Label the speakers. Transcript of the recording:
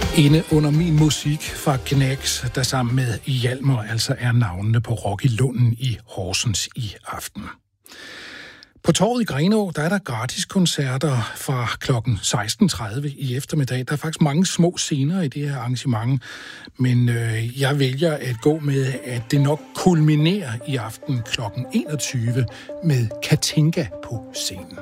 Speaker 1: Inde under min musik fra Knacks, der sammen med Hjalmar altså er navnene på Rock i Lunden i Horsens i aften. På torvet i Grenaa, der er der gratis koncerter fra kl. 16.30 i eftermiddag. Der er faktisk mange små scener i det her arrangement, men jeg vælger at gå med, at det nok kulminerer i aften kl. 21 med Katinka på scenen.